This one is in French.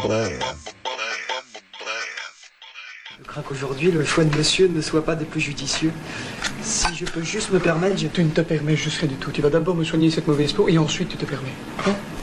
Je crains qu'aujourd'hui, le choix de monsieur ne soit pas des plus judicieux. Si je peux juste me permettre, Tu ne te permets juste rien du tout. Tu vas d'abord me soigner cette mauvaise peau et ensuite tu te permets. Hein?